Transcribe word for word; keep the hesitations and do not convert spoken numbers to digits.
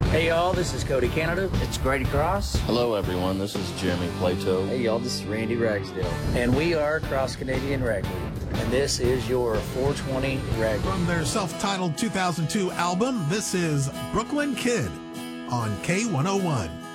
Hey y'all, this is Cody Canada. It's Grady Cross. Hello everyone, this is Jeremy Plato. Hey y'all, this is Randy Ragsdale. And we are Cross Canadian Ragweed. And this is your four twenty Ragweed. From their self-titled two thousand two album, this is Brooklyn Kid on K one oh one.